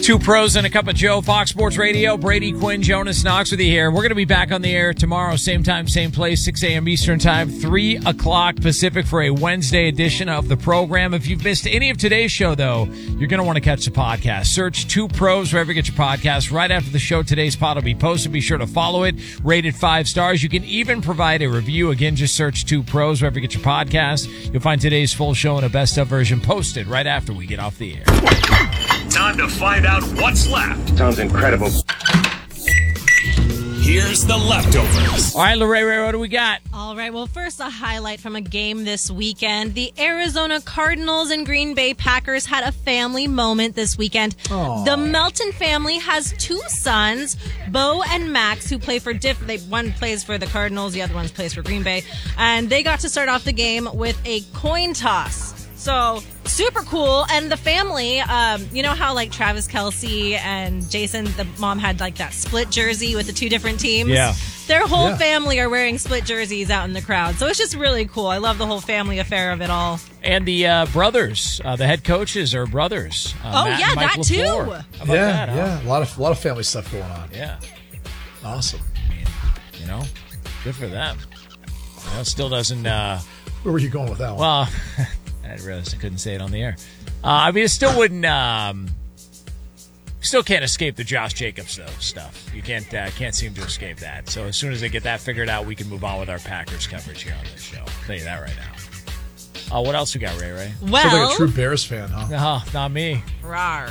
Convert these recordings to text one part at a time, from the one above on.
Two pros and a cup of Joe, Fox Sports Radio. Brady Quinn, Jonas Knox with you here. We're going to be back on the air tomorrow, same time, same place, 6 a.m. Eastern Time, 3 o'clock Pacific for a Wednesday edition of the program. If you've missed any of today's show, though, you're going to want to catch the podcast. Search Two Pros wherever you get your podcast. Right after the show, today's pod will be posted. Be sure to follow it. Rate it 5 stars. You can even provide a review. Again, just search Two Pros wherever you get your podcast. You'll find today's full show and a best-of version posted right after we get off the air. Time to find out what's left. Sounds incredible. Here's the leftovers. All right, Lorraine, what do we got? All right, well, first a highlight from a game this weekend. The Arizona Cardinals and Green Bay Packers had a family moment this weekend. Aww. The Melton family has 2 sons, Bo and Max, who play for one plays for the Cardinals, the other one plays for Green Bay, and they got to start off the game with a coin toss. So, super cool. And the family, you know how like Travis Kelce and Jason, the mom had like that split jersey with the 2 different teams? Yeah. Their whole family are wearing split jerseys out in the crowd. So it's just really cool. I love the whole family affair of it all. And the brothers, the head coaches are brothers. Matt and Mike that too. LaFleur. How about that, huh? Yeah. A lot of family stuff going on. Yeah. Awesome. You know, good for them. You know, still doesn't... Where were you going with that one? Well... I realized I couldn't say it on the air. I mean, it still wouldn't. Still can't escape the Josh Jacobs stuff. You can't seem to escape that. So as soon as they get that figured out, we can move on with our Packers coverage here on this show. I'll tell you that right now. What else we got, Ray? Well, Sounds like a true Bears fan, huh? No, not me. Rawr.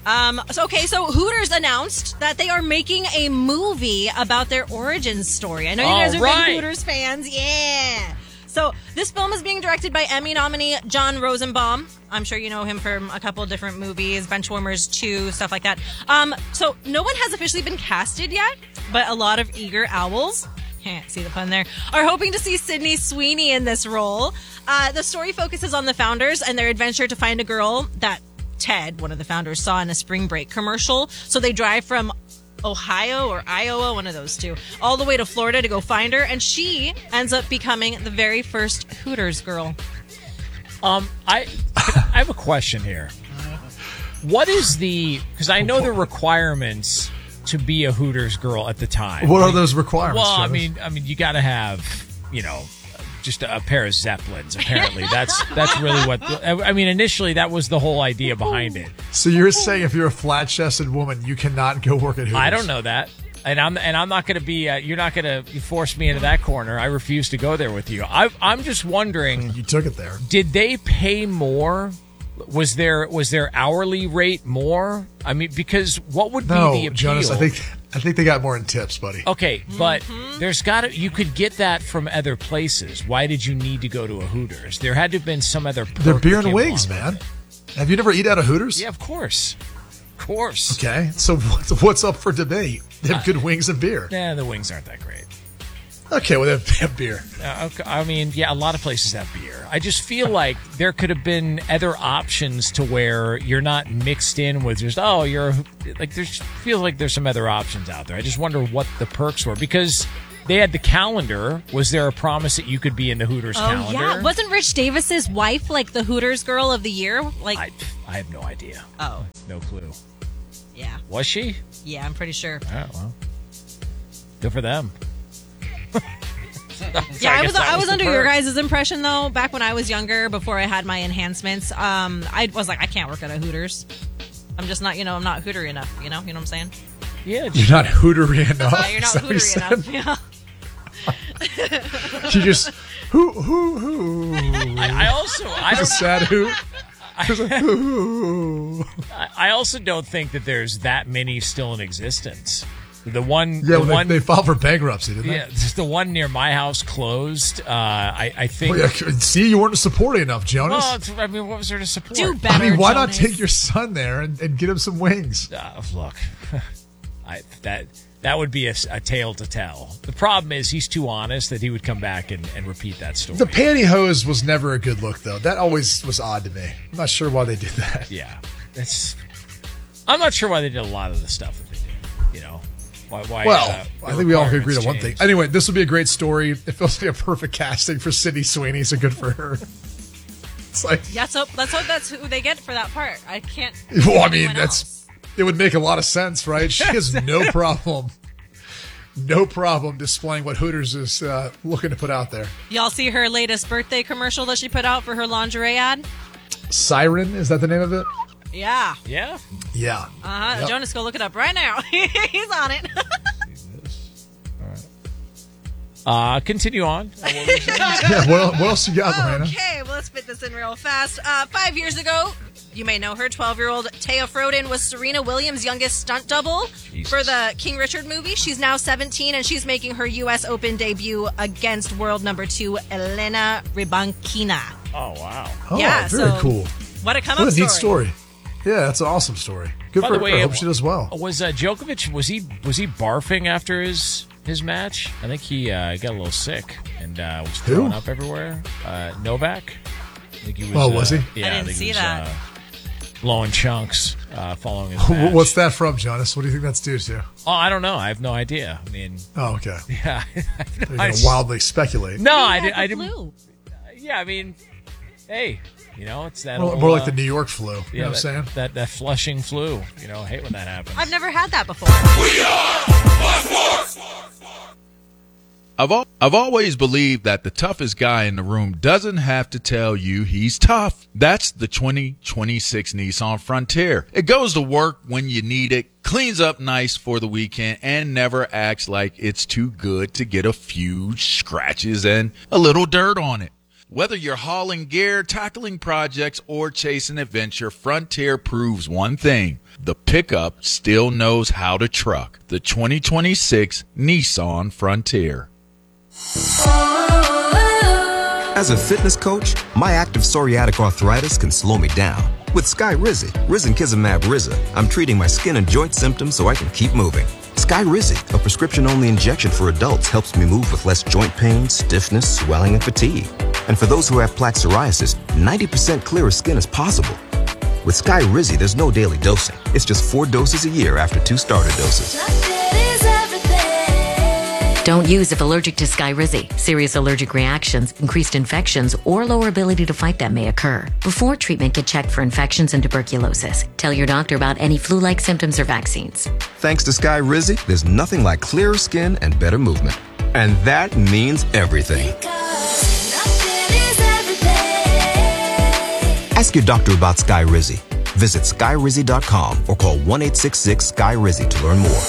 So Hooters announced that they are making a movie about their origin story. I know you guys are big Hooters fans. Yeah. So this film is being directed by Emmy nominee John Rosenbaum. I'm sure you know him from a couple of different movies, Benchwarmers 2, stuff like that. So no one has officially been casted yet, but a lot of eager owls, see the pun there, are hoping to see Sydney Sweeney in this role. The story focuses on the founders and their adventure to find a girl that Ted, one of the founders, saw in a spring break commercial. So they drive from Ohio or Iowa, one of those two, all the way to Florida to go find her, and she ends up becoming the very first Hooters girl. I have a question here. What is because I know the requirements to be a Hooters girl at the time. What are those requirements? Well, Travis? I mean, you got to have, just a pair of Zeppelins, apparently. That's really what... I mean, initially, that was the whole idea behind it. So you're saying if you're a flat-chested woman, you cannot go work at Hooters? I don't know that. And I'm not going to be... you're not going to force me into that corner. I refuse to go there with you. I'm just wondering... You took it there. Did they pay more? Was their hourly rate more? I mean, because what would be the appeal? Jonas, I think they got more in tips, buddy. Okay, but you could get that from other places. Why did you need to go to a Hooters? There had to have been some other perk. They're beer and wings, man. Have you never eaten at a Hooters? Yeah, of course. Of course. Okay, so what's up for debate? They have good wings and beer. Yeah, the wings aren't that great. Okay, well, they have beer. Okay, I mean, yeah, a lot of places have beer. I just feel like there could have been other options to where you're not mixed in with just, feels like there's some other options out there. I just wonder what the perks were because they had the calendar. Was there a promise that you could be in the Hooters calendar? Yeah. Wasn't Rich Davis's wife like the Hooters girl of the year? Like, I have no idea. Oh. No clue. Yeah. Was she? Yeah, I'm pretty sure. Oh, well. Good for them. Yeah, I was under your guys' impression, though, back when I was younger, before I had my enhancements. I was like, I can't work at a Hooters. I'm just not, I'm not Hootery enough, you know what I'm saying? Yeah. You're not Hootery enough. Yeah, you're not Hootery enough, yeah. You just, who. I don't, a sad hoot. I also don't think that there's that many still in existence. The one, they filed for bankruptcy, didn't they? Yeah, the one near my house closed. I think. Well, yeah, see, you weren't supporting enough, Jonas. Well, I mean, what was there to support? Do better, I mean, why Jonas. not take your son there and get him some wings? Look, that would be a tale to tell. The problem is he's too honest that he would come back and repeat that story. The pantyhose was never a good look, though. That always was odd to me. I'm not sure why they did that. Yeah, I'm not sure why they did a lot of the stuff that they did. Why, I think we all can agree to one thing. Anyway, this will be a great story. It feels like a perfect casting for Sydney Sweeney, so good for her. It's like, let's hope that's who they get for that part. I can't. Well, I mean, It would make a lot of sense, right? She has no problem displaying what Hooters is looking to put out there. Y'all see her latest birthday commercial that she put out for her lingerie ad? Siren, is that the name of it? Yeah. Yeah. Yeah. Yep. Jonas, go look it up right now. He's on it. All right. Continue on. Yeah, what else you got, Lorena? Okay, well, let's fit this in real fast. 5 years ago, you may know her, 12-year-old Taya Frodin was Serena Williams' youngest stunt double for the King Richard movie. She's now 17, and she's making her U.S. Open debut against world number 2, Elena Rybakina. Oh, wow. Oh, yeah, very cool. What a come-up What a neat story. Yeah, that's an awesome story. Good for her. I hope she does well. Was Djokovic, was he barfing after his match? I think he got a little sick and was throwing up everywhere. Novak? I think he was. Oh, was he? Yeah, I didn't see that. Blowing chunks following his match. What's that from, Jonas? What do you think that's due to? Oh, I don't know. I have no idea. I mean. Oh, okay. Yeah. You're going to wildly speculate. No, I didn't. Flu. Yeah, I mean, hey. It's that more like the New York flu. You know what I'm saying? That Flushing flu. I hate when that happens. I've never had that before. We are Fox Sports. I've always believed that the toughest guy in the room doesn't have to tell you he's tough. That's the 2026 Nissan Frontier. It goes to work when you need it, cleans up nice for the weekend, and never acts like it's too good to get a few scratches and a little dirt on it. Whether you're hauling gear, tackling projects, or chasing adventure, Frontier proves one thing. The pickup still knows how to truck. The 2026 Nissan Frontier. As a fitness coach, my active psoriatic arthritis can slow me down. With Skyrizi, Risankizumab Riza, I'm treating my skin and joint symptoms so I can keep moving. Skyrizi, a prescription-only injection for adults, helps me move with less joint pain, stiffness, swelling, and fatigue. And for those who have plaque psoriasis, 90% clearer skin is possible. With Skyrizi, there's no daily dosing. It's just 4 doses a year after 2 starter doses. Don't use if allergic to Skyrizi. Serious allergic reactions, increased infections, or lower ability to fight them may occur. Before treatment, get checked for infections and tuberculosis. Tell your doctor about any flu-like symptoms or vaccines. Thanks to Skyrizi, there's nothing like clearer skin and better movement. And that means everything. Ask your doctor about Skyrizi. Visit Skyrizi.com or call 1-866-SKY-RIZI to learn more.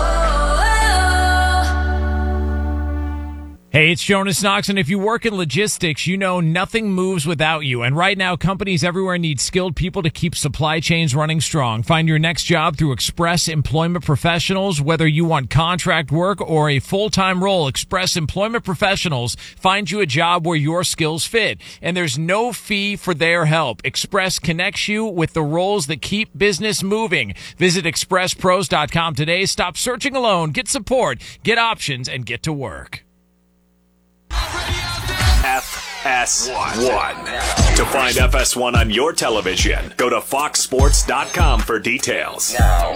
Hey, it's Jonas Knox, and if you work in logistics, you know nothing moves without you. And right now, companies everywhere need skilled people to keep supply chains running strong. Find your next job through Express Employment Professionals. Whether you want contract work or a full-time role, Express Employment Professionals find you a job where your skills fit. And there's no fee for their help. Express connects you with the roles that keep business moving. Visit expresspros.com today. Stop searching alone. Get support, get options, and get to work. FS1. To find FS1 on your television, go to foxsports.com for details. Now.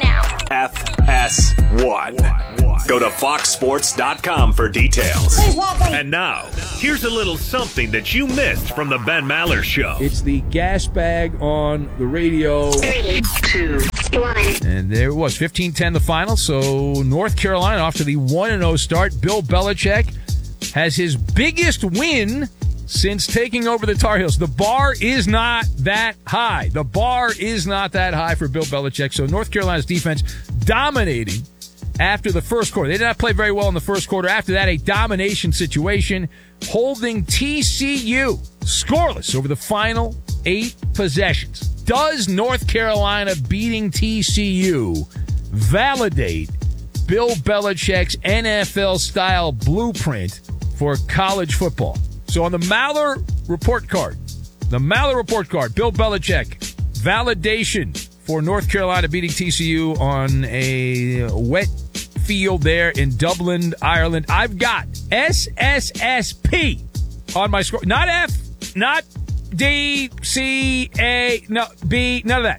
FS1. Go to foxsports.com for details. And now, here's a little something that you missed from the Ben Maller Show. It's the gas bag on the radio. 3, 2, 1. And there it was, 15-10 the final. So North Carolina off to the 1-0 start. Bill Belichick has his biggest win since taking over the Tar Heels. The bar is not that high. The bar is not that high for Bill Belichick. So North Carolina's defense dominating after the first quarter. They did not play very well in the first quarter. After that, a domination situation, holding TCU scoreless over the final 8 possessions. Does North Carolina beating TCU validate Bill Belichick's NFL-style blueprint for college football? So on the Maller report card, Bill Belichick, validation for North Carolina beating TCU on a wet field there in Dublin, Ireland. I've got SSSP on my score. Not F, not D, C, A, no, B, none of that.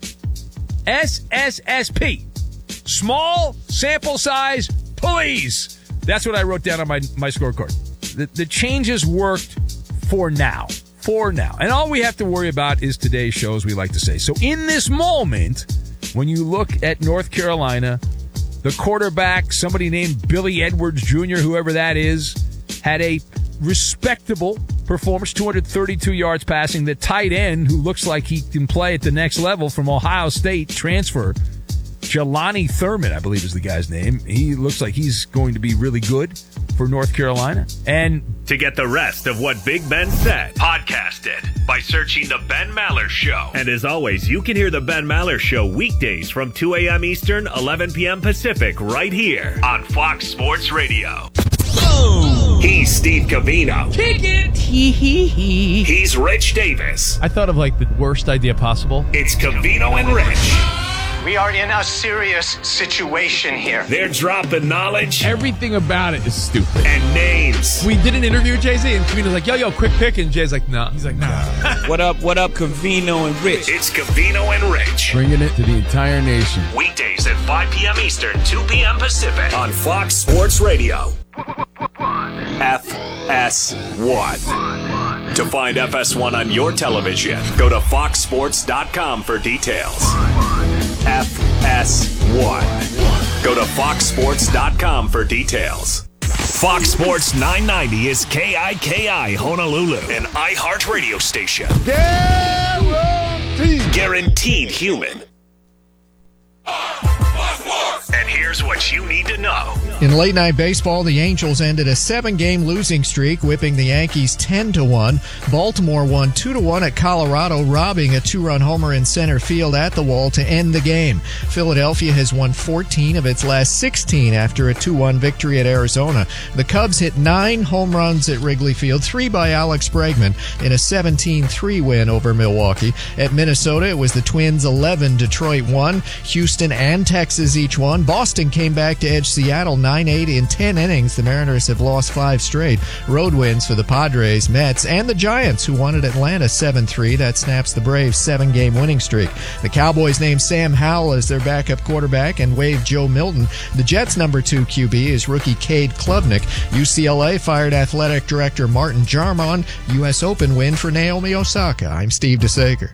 SSSP. Small sample size, please. That's what I wrote down on my scorecard. The changes worked for now. And all we have to worry about is today's show, as we like to say. So in this moment, when you look at North Carolina, the quarterback, somebody named Billy Edwards Jr., whoever that is, had a respectable performance, 232 yards passing. The tight end, who looks like he can play at the next level from Ohio State, transfer, Jelani Thurman, I believe is the guy's name. He looks like he's going to be really good for North Carolina. And to get the rest of what Big Ben said, podcast it by searching The Ben Maller Show. And as always, you can hear The Ben Maller Show weekdays from 2 a.m. Eastern, 11 p.m. Pacific, right here on Fox Sports Radio. Oh. He's Steve Covino. Kick it. He's Rich Davis. I thought of like the worst idea possible. It's Covino and Rich. We are in a serious situation here. They're dropping knowledge. Everything about it is stupid. And names. We did an interview with Jay-Z, and Covino's like, yo, quick pick. And Jay's like, no. He's like, nah. What up, Covino and Rich? It's Covino and Rich. Bringing it to the entire nation. Weekdays at 5 p.m. Eastern, 2 p.m. Pacific on Fox Sports Radio. FS1. To find FS1 on your television, go to foxsports.com for details. FS1. Go to foxsports.com for details. Fox Sports 990 is KIKI Honolulu, an iHeart radio station. Guaranteed human. And here's what you need to know. In late-night baseball, the Angels ended a 7-game losing streak, whipping the Yankees 10-1. Baltimore won 2-1 at Colorado, robbing a 2-run homer in center field at the wall to end the game. Philadelphia has won 14 of its last 16 after a 2-1 victory at Arizona. The Cubs hit 9 home runs at Wrigley Field, 3 by Alex Bregman, in a 17-3 win over Milwaukee. At Minnesota, it was the Twins 11, Detroit 1. Houston and Texas each won. Boston came back to edge Seattle 9-8 in 10 innings. The Mariners have lost 5 straight. Road wins for the Padres, Mets, and the Giants, who won at Atlanta 7-3. That snaps the Braves' 7-game winning streak. The Cowboys named Sam Howell as their backup quarterback and waived Joe Milton. The Jets' number 2 QB is rookie Cade Klubnik. UCLA fired athletic director Martin Jarmon. U.S. Open win for Naomi Osaka. I'm Steve DeSager.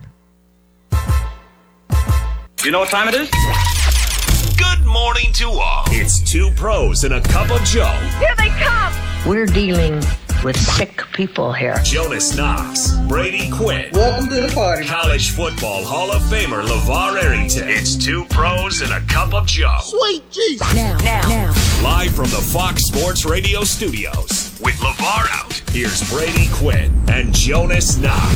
You know what time it is? Good morning to all. It's 2 pros and a cup of Joe. Here they come. We're dealing with sick people here. Jonas Knox, Brady Quinn. Welcome to the party. College football Hall of Famer LeVar Arrington. It's 2 pros and a cup of Joe. Sweet Jesus. Now. Live from the Fox Sports Radio studios. With LeVar out, here's Brady Quinn and Jonas Knox.